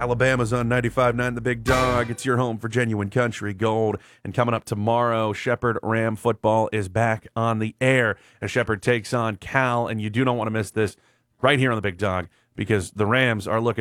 Alabama's on 95.9 The Big Dog. It's your home for genuine country gold. And coming up tomorrow, Shepherd Ram football is back on the air as Shepherd takes on Cal. And you do not want to miss this right here on The Big Dog because the Rams are looking